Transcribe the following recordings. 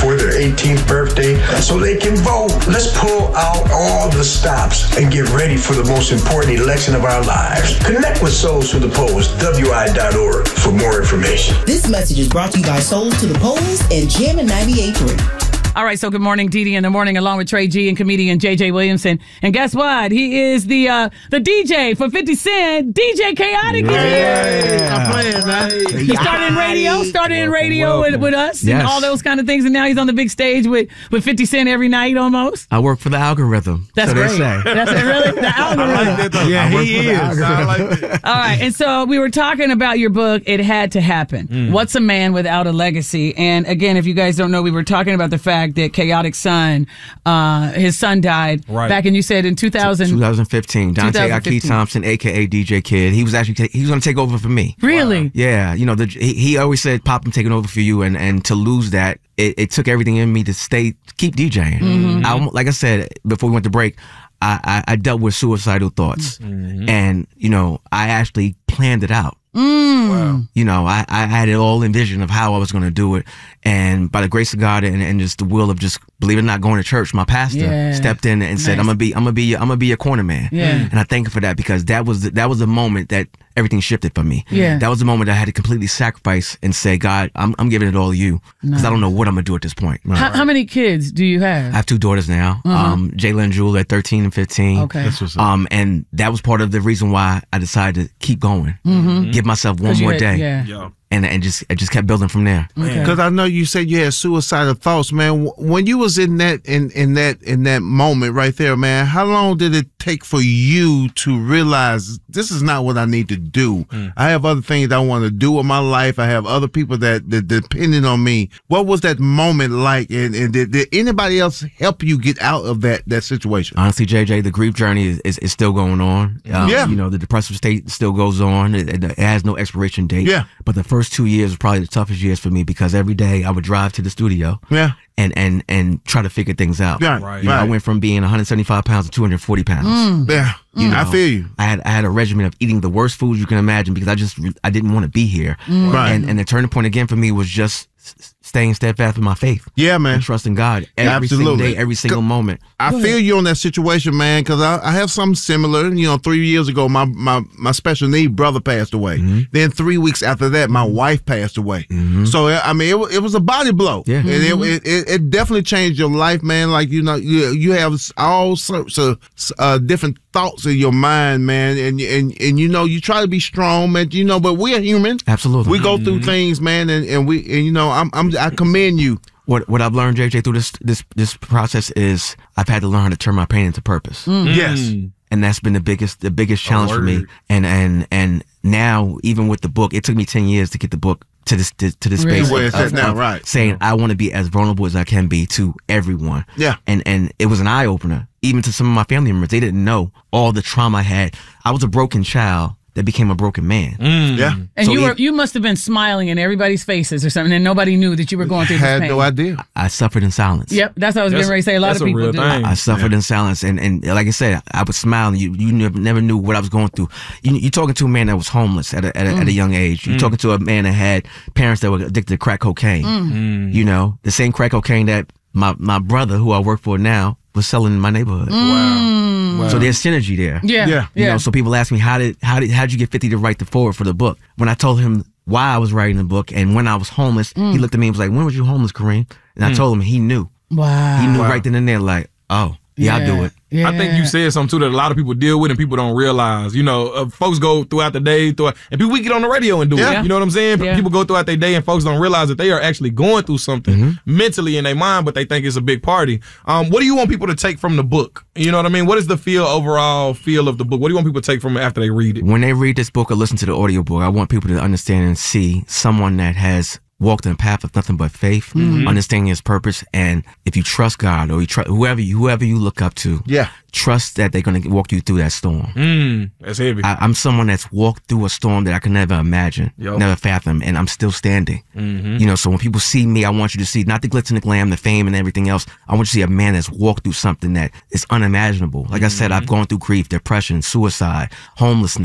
before their 18th birthday so they can vote. Let's pull out all the stops and get ready for the most important election of our lives. Connect with Souls to the Polls, WI.org, for more information. This message is brought to you by Souls to the Polls and Jammin' 98.3. All right, so good morning, Dee in the morning, along with Trey G and comedian J.J. Williamson. And guess what? He is the DJ for 50 Cent, DJ Chaotic. Yeah. I'm playing, man. He started in radio with us and all those kind of things, and now he's on the big stage with 50 Cent every night almost. I work for the algorithm. That's so great. They say. That's it, really? The algorithm. Yeah, he is. All right, and so we were talking about your book, It Had to Happen. What's a Man Without a Legacy? And again, if you guys don't know, we were talking about the fact that Chaotic son, his son died back in, you said in 2015. Dante Aki Thompson, aka DJ Kid. He was going to take over for me. Really? Wow. Yeah. You know, he always said, "Pop, I'm taking over for you," and to lose that, it took everything in me to keep DJing. Mm-hmm. Like I said before we went to break, I dealt with suicidal thoughts, and you know, I actually planned it out. Wow. You know, I had it all envisioned of how I was going to do it, and by the grace of God and just the will of just, believe it or not, going to church, my pastor stepped in and said, "I'm gonna be your corner man." Yeah. And I thank him for that, because that was the moment that everything shifted for me. Yeah. That was the moment I had to completely sacrifice and say, "God, I'm giving it all to you, because I don't know what I'm gonna do at this point." How many kids do you have? I have 2 daughters now. Jayla and Jewel at 13 and 15. Okay. And that was part of the reason why I decided to keep going, give myself one more day. Yeah. And I just kept building from there. Because I know you said you had suicidal thoughts, man. When you was in that moment right there, man, how long did it take for you to realize this is not what I need to do? I have other things I want to do with my life. I have other people that depending on me. What was that moment like? And did anybody else help you get out of that situation? Honestly, JJ, the grief journey is still going on. You know, the depressive state still goes on. It has no expiration date. Yeah. But the first 2 years was probably the toughest years for me, because every day I would drive to the studio. Yeah. And try to figure things out. Yeah. Right. I went from being 175 pounds to 240 pounds. Yeah. You know, I feel you. I had a regimen of eating the worst foods you can imagine, because I didn't want to be here. Right. And the turning point again for me was just staying steadfast with my faith. Yeah, man. And trusting God every single day, every single moment. I feel you on that situation, man, because I have something similar. You know, 3 years ago, my special need brother passed away. Then 3 weeks after that, my wife passed away. So, I mean, it was a body blow. Yeah. And it definitely changed your life, man. Like, you know, you have all sorts of different thoughts in your mind, man, and you know, you try to be strong, man, you know, but we are human. Absolutely. We go through things, man, and you know, I commend you. What I've learned, JJ, through this process is I've had to learn how to turn my pain into purpose. Yes. And that's been the biggest challenge for me. And now, even with the book, it took me 10 years to get the book to this space of saying I want to be as vulnerable as I can be to everyone. Yeah. And it was an eye opener, even to some of my family members. They didn't know all the trauma I had. I was a broken child that became a broken man. Yeah. And so you must have been smiling in everybody's faces or something, and nobody knew that you were going through this pain. I had no idea. I suffered in silence. Yep, that's what I was getting ready to say. A lot of people do. I suffered in silence, and like I said, I would smile, and you never knew what I was going through. You're talking to a man that was homeless at a young age. You're talking to a man that had parents that were addicted to crack cocaine. You know, the same crack cocaine that my brother, who I work for now, was selling in my neighborhood. Wow. So there's synergy there. Yeah. You know, so people ask me, how did you get 50 to write the foreword for the book? When I told him why I was writing the book and when I was homeless, he looked at me and was like, "When was you homeless, Kareem?" And I told him, he knew. Wow. He knew right then and there, like, oh, yeah, I'll do it. Yeah. I think you said something too that a lot of people deal with and people don't realize. You know, folks go throughout the day, and we get on the radio and do it. You know what I'm saying? Yeah. People go throughout their day and folks don't realize that they are actually going through something mentally in their mind, but they think it's a big party. What do you want people to take from the book? You know what I mean? What is the overall feel of the book? What do you want people to take from it after they read it? When they read this book or listen to the audiobook, I want people to understand and see someone that has walked in a path of nothing but faith, understanding his purpose, and if you trust God or you trust whoever you look up to, trust that they're going to walk you through that storm. That's heavy. I'm someone that's walked through a storm that I could never imagine, never fathom, and I'm still standing. You know, so when people see me, I want you to see not the glitz and the glam, the fame and everything else. I want you to see a man that's walked through something that is unimaginable. Like I said, I've gone through grief, depression, suicide, homelessness,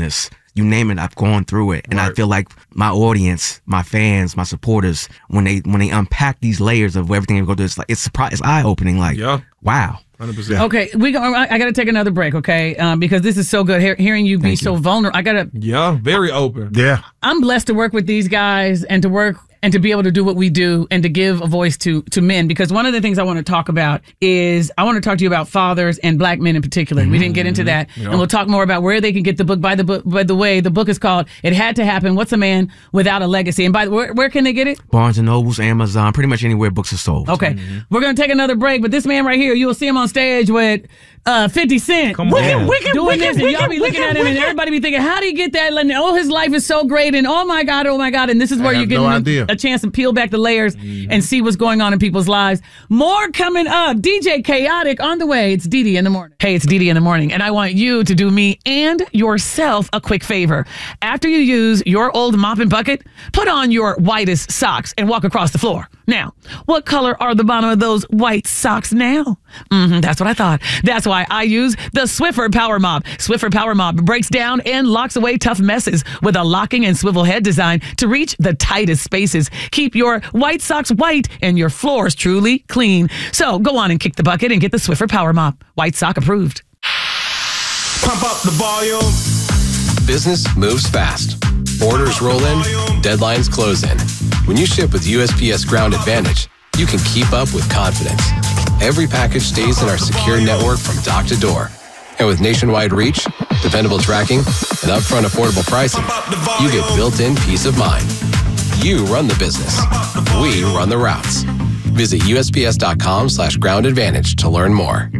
you name it, I've gone through it. And I feel like my audience, my fans, my supporters, when they unpack these layers of everything they go through, it's eye-opening. Like, wow. 100%. Okay, I got to take another break, okay? Because this is so good. Hearing you be so vulnerable. Very open. Yeah. I'm blessed to work with these guys and to work and to be able to do what we do and to give a voice to men. Because one of the things I want to talk about is I want to talk to you about fathers and black men in particular. We didn't get into that. And we'll talk more about where they can get the book. By the way, the book is called It Had to Happen, What's a Man Without a Legacy? And by the way, where can they get it? Barnes & Nobles, Amazon, pretty much anywhere books are sold. Okay. We're going to take another break, but this man right here, you will see him on stage with 50 Cent. Come on. Doing this, and y'all be looking at him, and everybody be thinking, how did he get that? And, oh, his life is so great, and oh my God. And this is where you're getting a chance to peel back the layers and see what's going on in people's lives. More coming up. DJ Chaotic on the way. It's Dee Dee in the morning. Hey, it's Dee Dee in the morning, and I want you to do me and yourself a quick favor. After you use your old mop and bucket, put on your whitest socks and walk across the floor. Now, what color are the bottom of those white socks now? That's what I thought. That's why I use the Swiffer Power Mop. Swiffer Power Mop breaks down and locks away tough messes with a locking and swivel head design to reach the tightest spaces. Keep your white socks white and your floors truly clean. So go on and kick the bucket and get the Swiffer Power Mop. White sock approved. Pump up the volume. Business moves fast. Orders roll in, deadlines close in. When you ship with USPS Ground Advantage, you can keep up with confidence. Every package stays in our secure network from dock to door. And with nationwide reach, dependable tracking, and upfront affordable pricing, you get built-in peace of mind. You run the business. We run the routes. Visit USPS.com/Ground Advantage to learn more.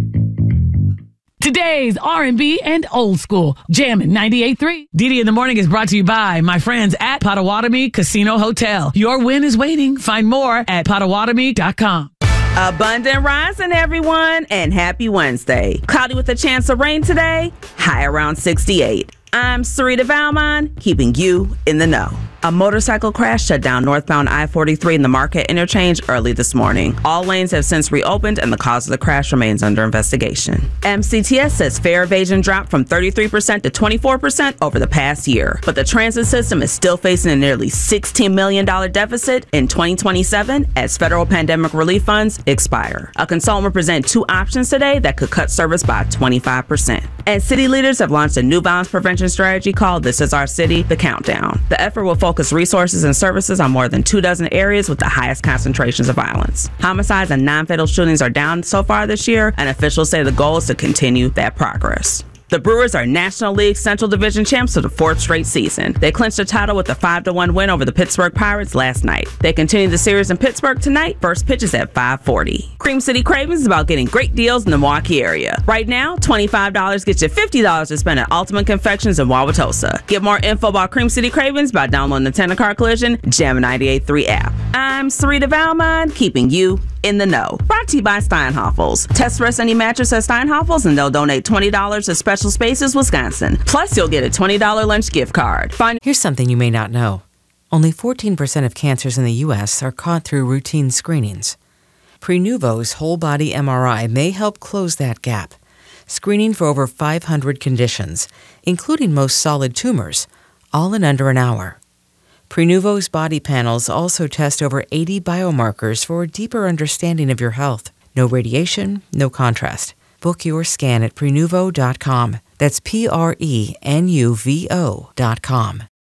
Today's R&B and old school Jammin' 98.3. Dee Dee in the morning is brought to you by my friends at Potawatomi Casino Hotel. Your win is waiting. Find more at Potawatomi.com. Abundant rising, everyone, and happy Wednesday. Cloudy with a chance of rain today, high around 68. I'm Sarita Valmon, keeping you in the know. A motorcycle crash shut down northbound I-43 in the Marquette interchange early this morning. All lanes have since reopened, and the cause of the crash remains under investigation. MCTS says fare evasion dropped from 33% to 24% over the past year, but the transit system is still facing a nearly $16 million deficit in 2027 as federal pandemic relief funds expire. A consultant will present two options today that could cut service by 25%. And city leaders have launched a new violence prevention strategy called This Is Our City, The Countdown. The effort will focus resources and services on more than 24 areas with the highest concentrations of violence. Homicides and non-fatal shootings are down so far this year, and officials say the goal is to continue that progress. The Brewers are National League Central Division champs for the fourth straight season. They clinched the title with a 5-1 win over the Pittsburgh Pirates last night. They continue the series in Pittsburgh tonight. First pitch is at 5:40. Cream City Cravings is about getting great deals in the Milwaukee area. Right now, $25 gets you $50 to spend at Ultimate Confections in Wauwatosa. Get more info about Cream City Cravings by downloading the Tender Car Collision Jammin' 98.3 app. I'm Sarita Valmon, keeping you in the know. Brought to you by Steinhoffels. Test rest any mattress at Steinhoffels and they'll donate $20 to Special Spaces Wisconsin. Plus, you'll get a $20 lunch gift card. Here's something you may not know. Only 14% of cancers in the U.S. are caught through routine screenings. Prenuvo's whole body MRI may help close that gap, screening for over 500 conditions, including most solid tumors, all in under an hour. Prenuvo's body panels also test over 80 biomarkers for a deeper understanding of your health. No radiation, no contrast. Book your scan at Prenuvo.com. That's Prenuvo.com.